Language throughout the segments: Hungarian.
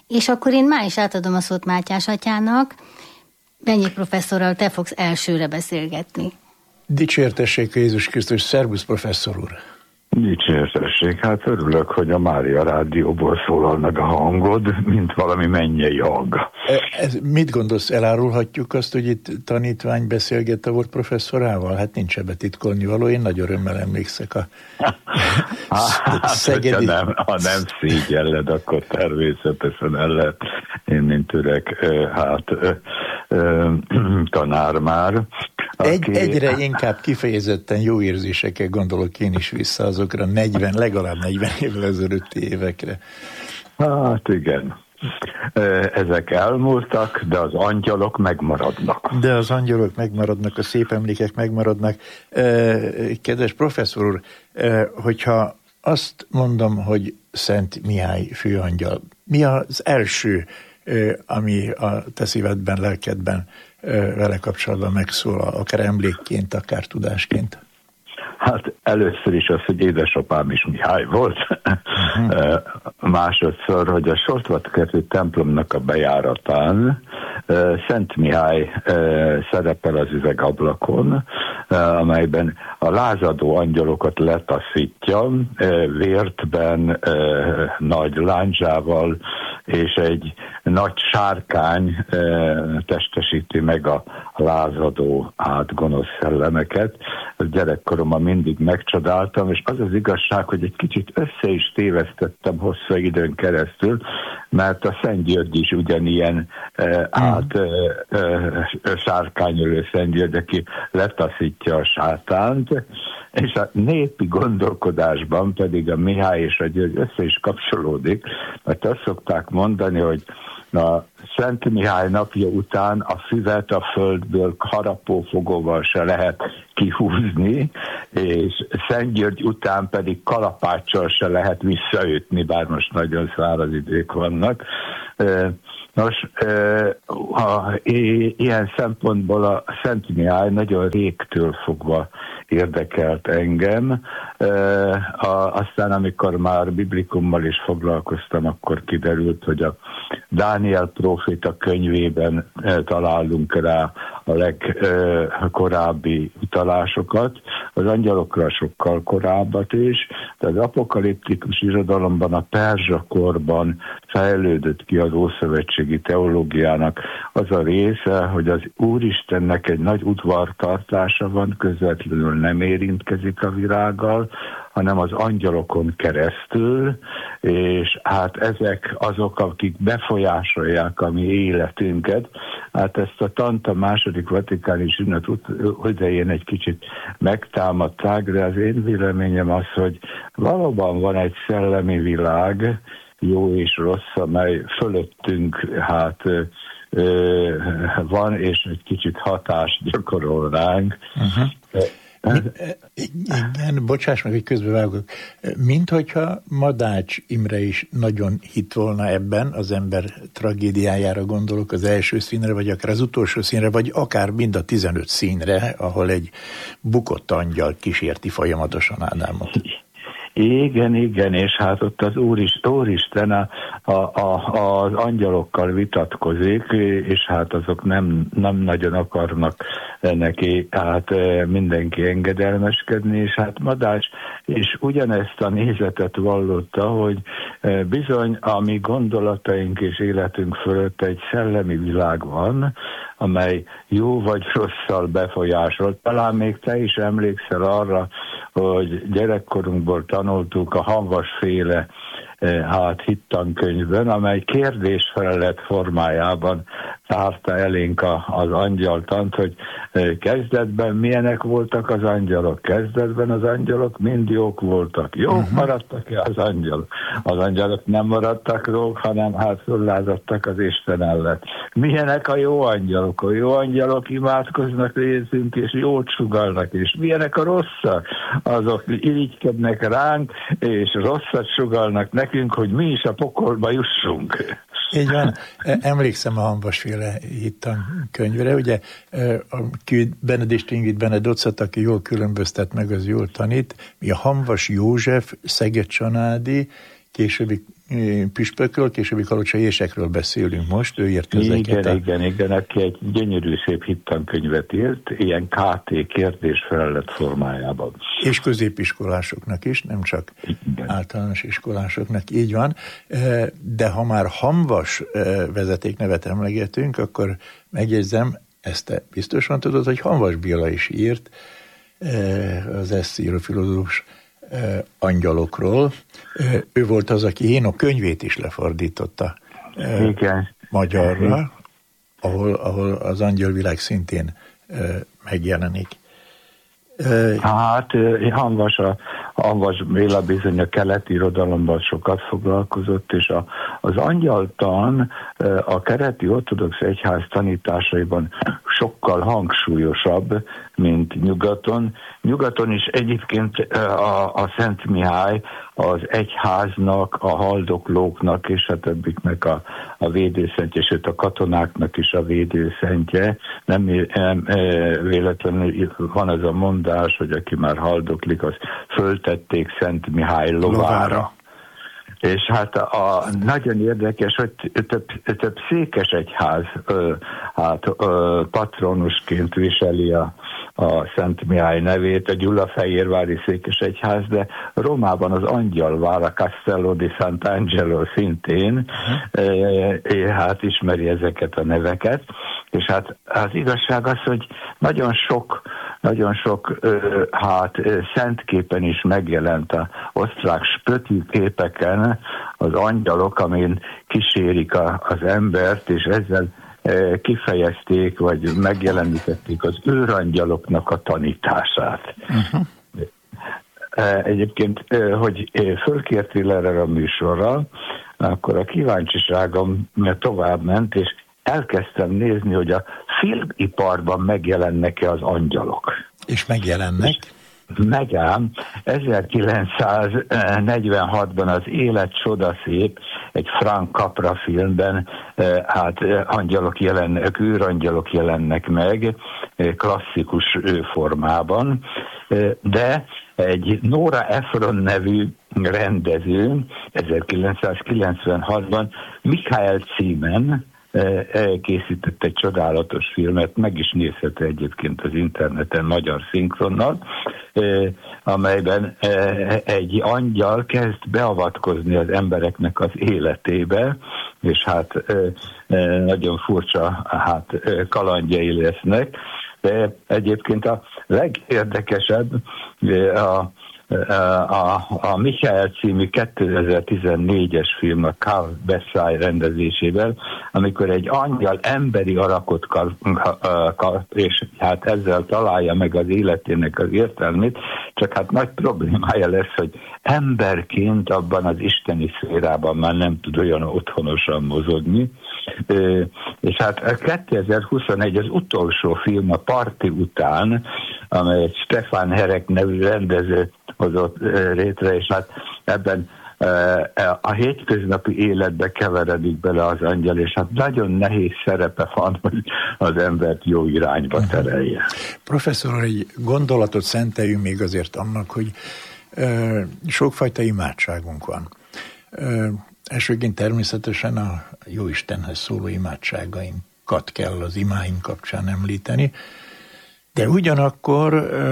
És akkor én már is átadom a szót Mátyás atyának. Benyik professzorral te fogsz elsőre beszélgetni. Dicsértessék Jézus Krisztus, szervusz professzor úr! Dicsértessék, hát örülök, hogy a Mária Rádióból szólal meg a hangod, mint valami mennyei hang. Mit gondolsz, elárulhatjuk azt, hogy itt tanítvány beszélgette volt professzorával? Hát nincs ebbe titkolni való, én nagy örömmel emlékszek a szegedi... Ha nem szégyelled, akkor természetesen el lehet. Én, mint öreg, tanár már. Egyre inkább kifejezetten jó érzésekkel gondolok én is vissza azokra legalább 40 évvel ezelőtti évekre. Hát igen. Ezek elmúltak, de az angyalok megmaradnak. A szép emlékek megmaradnak. Kedves professzor úr, hogyha azt mondom, hogy Szent Mihály főangyal, mi az első, ami a te szívedben, lelkedben vele kapcsolatban megszólal, akár emlékként, akár tudásként? Hát először is az, hogy édesapám is Mihály volt. Másodszor, hogy a Sortvat-kerti templomnak a bejáratán Szent Mihály szerepel az üvegablakon, amelyben a lázadó angyalokat letaszítja, vértben, nagy lándzsával, és egy nagy sárkány testesíti meg a lázadó gonosz szellemeket. Ezt gyerekkoromban mindig megcsodáltam, és az az igazság, hogy egy kicsit össze is tévesztettem hosszú időn keresztül, mert a Szent György is ugyanilyen sárkányölő Szent György, aki letaszítja a sátánt, és a népi gondolkodásban pedig a Mihály és a György össze is kapcsolódik, mert azt szokták mondani, hogy a Szent Mihály napja után a füvet a földből harapófogóval se lehet kihúzni, és Szent György után pedig kalapáccsal se lehet visszaütni, bár most nagyon száraz idők vannak. Nos, ilyen szempontból a Szent Mihály nagyon régtől fogva érdekelt engem. Aztán, amikor már biblikummal is foglalkoztam, akkor kiderült, hogy a Dániel próféta könyvében találunk rá a legkorábbi utalásokat, az angyalokra sokkal korábbat is, de az apokaliptikus irodalomban a perzsa korban fejlődött ki az ószövetségi teológiának az a része, hogy az Úristennek egy nagy udvartartása van, közvetlenül nem érintkezik a világgal, hanem az angyalokon keresztül, és hát ezek azok, akik befolyásolják a mi életünket. Hát ezt a Tanta második vatikáni ünnep idején egy kicsit megtámadták, de az én véleményem az, hogy valóban van egy szellemi világ, jó és rossz, amely fölöttünk van, és egy kicsit hatást gyakorol ránk. Igen, bocsáss meg, hogy közbevágok. Mint hogyha Madács Imre is nagyon hitt volna ebben, az ember tragédiájára gondolok, az első színre, vagy akár az utolsó színre, vagy akár mind a 15 színre, ahol egy bukott angyal kísérti folyamatosan Ádámot. Igen, és hát ott az Úristen az angyalokkal vitatkozik, és hát azok nem nagyon akarnak neki mindenki engedelmeskedni, és hát Madács és ugyanezt a nézetet vallotta, hogy bizony a mi gondolataink és életünk fölött egy szellemi világ van, amely jó vagy rosszal befolyásol. Talán még te is emlékszel arra, hogy gyerekkorunkból tanultuk a Hamvasféle hittankönyvben, amely kérdésfelelet formájában tárta elénk az angyaltant, hogy kezdetben milyenek voltak az angyalok. Kezdetben az angyalok mind jók voltak. Jók maradtak-e az angyalok? Az angyalok nem maradtak jók, hanem föllázadtak az Isten ellen. Milyenek a jó angyalok? A jó angyalok imádkoznak részünk, és jót sugallnak, és milyenek a rosszak? Azok irigykednek ránk, és rosszat sugallnak nekünk, hogy mi is a pokolba jussunk. Így van. Emlékszem a Hamvasféle hittankönyvre, ugye Benedikt Ingrid Benedocet, aki jól különböztet meg, az jól tanít. Mi a Hamvas József, Szeged-Csanádi, későbbi püspökről, későbbi kalocsai ésekről beszélünk most, ő írt ezeket. Igen, aki egy gyönyörű szép hittankönyvet írt, ilyen KT kérdés-felelet formájában. És középiskolásoknak is, nem csak általános iskolásoknak, így van. De ha már Hamvas vezetéknevet emlegetünk, akkor megjegyzem, ezt te biztosan tudod, hogy Hamvas Béla is írt az eszíró filozófus angyalokról. Ő volt az, aki Hénok könyvét is lefordította magyarra, ahol az angyalvilág szintén megjelenik. Hát Hamvas Béla bizony a keleti irodalomban sokat foglalkozott, és az angyaltan a keleti ortodox egyház tanításaiban sokkal hangsúlyosabb, mint nyugaton. Nyugaton is egyébként a Szent Mihály az egyháznak, a haldoklóknak és a többiknek a védőszentje, sőt a katonáknak is a védőszentje. Nem véletlenül van ez a mondás, hogy aki már haldoklik, az föltették Szent Mihály lovára. És hát nagyon érdekes, hogy több székesegyház patronusként viseli a Szent Mihály nevét, a Gyulafehérvári székesegyház, de Rómában az Angyalvár, a Castello di Sant'Angelo szintén hát ismeri ezeket a neveket, és hát az igazság az, hogy nagyon sok szentképen is megjelent az osztrák spötű képeken az angyalok, amin kísérik az embert, és ezzel kifejezték, vagy megjelenítették az őrangyaloknak a tanítását. Uh-huh. Egyébként, hogy fölkértél erre a műsorra, akkor a kíváncsiságom tovább ment, és elkezdtem nézni, hogy a filmiparban megjelennek-e az angyalok. És megjelennek? Megám, 1946-ban az Élet csodaszép, egy Frank Capra filmben űrangyalok jelennek meg, klasszikus formában, de egy Nora Ephron nevű rendező 1996-ban Michael címen készített egy csodálatos filmet, meg is nézhető egyébként az interneten magyar szinkronnal, amelyben egy angyal kezd beavatkozni az embereknek az életébe, és hát nagyon furcsa kalandjai lesznek. De egyébként a legérdekesebb a Michael című 2014-es film a Carl Bessai rendezésével, amikor egy angyal emberi alakot kap, és hát ezzel találja meg az életének az értelmét, csak hát nagy problémája lesz, hogy emberként abban az isteni szférában már nem tud olyan otthonosan mozogni, és hát 2021 az utolsó film a Parti után, amelyet Stefan Herek nevű rendező hozott létre, és hát ebben a hétköznapi életbe keveredik bele az angyal, és hát nagyon nehéz szerepe van, hogy az embert jó irányba terelje. Professzor, egy gondolatot szenteljünk még azért annak, hogy sokfajta imádságunk van. Elsőként természetesen a Jóistenhez szóló imádságainkat kell az imáink kapcsán említeni, de ugyanakkor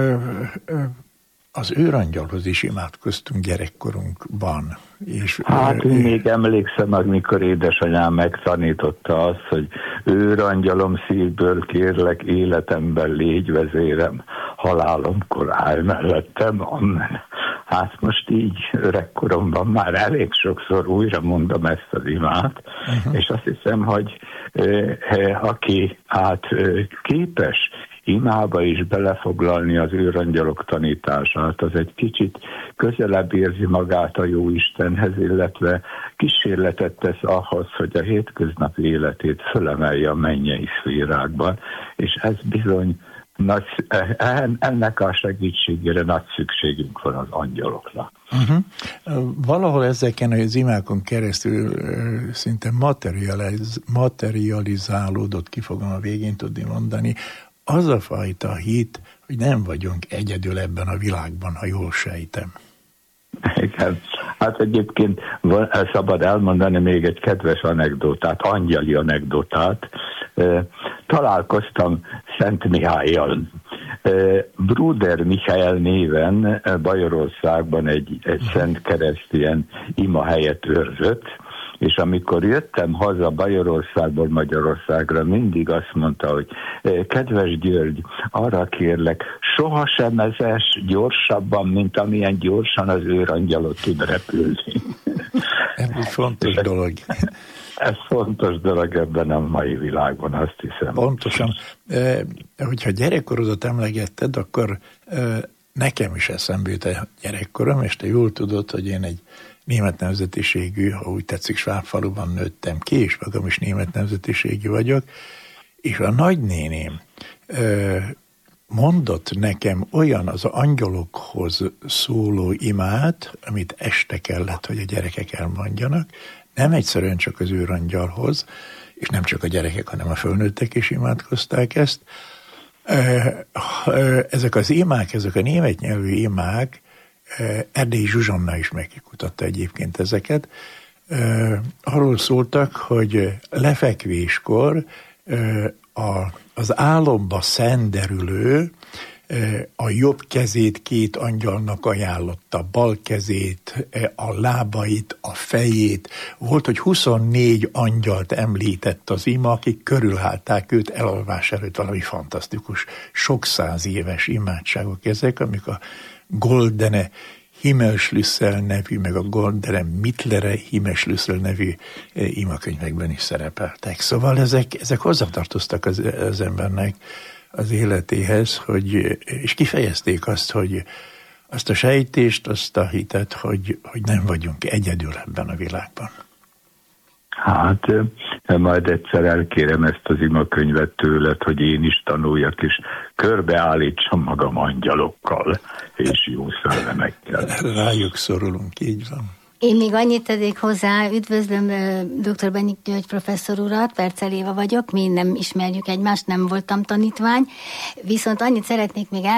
az őrangyalhoz is imádkoztunk gyerekkorunkban. És hát én még emlékszem, amikor édesanyám megtanította azt, hogy őrangyalom, szívből kérlek, életemben légy vezérem, halálomkor állj mellettem, amen. Hát most így öregkoromban már elég sokszor újra mondom ezt az imát, és azt hiszem, hogy aki képes imába is belefoglalni az őrangyalok tanítását, az egy kicsit közelebb érzi magát a Jóistenhez, illetve kísérletet tesz ahhoz, hogy a hétköznapi életét fölemelje a mennyei szférákban, és ez bizony ennek a segítségére nagy szükségünk van az angyaloknak. Valahol ezeken az imákon keresztül szinte materializálódott, ki fogom a végén tudni mondani, az a fajta hit, hogy nem vagyunk egyedül ebben a világban, ha jól sejtem. Igen. Hát egyébként szabad elmondani még egy kedves anekdotát, angyali anekdotát. Találkoztam Szent Mihállyal. Bruder Michael néven Bajorországban egy Szent Kereszt ilyen imahelyet őrzött, és amikor jöttem haza Bajorországból Magyarországra, mindig azt mondta, hogy kedves György, arra kérlek, sohasem vezess gyorsabban, mint amilyen gyorsan az őrangyalot tud repülni. Ez egy fontos dolog. Ez fontos dolog ebben a mai világban, azt hiszem. Pontosan. Hogyha gyerekkorodat emlegetted, akkor nekem is eszembe jut a gyerekkorom, és te jól tudod, hogy én egy német nemzetiségű, ha úgy tetszik, Svábfaluban nőttem ki, és magam is német nemzetiségű vagyok, és a nagynéném mondott nekem olyan az angyalokhoz szóló imát, amit este kellett, hogy a gyerekek elmondjanak, nem egyszerűen csak az őrangyalhoz, és nem csak a gyerekek, hanem a fölnőttek is imádkozták ezt. Ezek az imák, ezek a német nyelvű imák, Erdélyi Zsuzsanna is megkutatta egyébként ezeket, arról szóltak, hogy lefekvéskor az álomba szenderülő a jobb kezét két angyalnak ajánlotta, bal kezét, a lábait, a fejét. Volt, hogy 24 angyalt említett az ima, akik körülhálták őt elalvás előtt, valami fantasztikus, sok száz éves imádságok ezek, amik a Goldene Himmelschlüssel nevű, meg a Goldene Mittlere Himmelschlüssel nevű imakönyvekben is szerepeltek. Szóval ezek hozzátartoztak az embernek az életéhez, és kifejezték azt, hogy azt a sejtést, azt a hitet, hogy nem vagyunk egyedül ebben a világban. Hát, majd egyszer elkérem ezt az imakönyvet tőled, hogy én is tanuljak, és körbeállítsam magam angyalokkal, és jó szellemekkel. Rájuk szorulunk, így van. Én még annyit tegyek hozzá, üdvözlöm dr. Benyik György professzor urat, Percel Éva vagyok, mi nem ismerjük egymást, nem voltam tanítvány, viszont annyit szeretnék még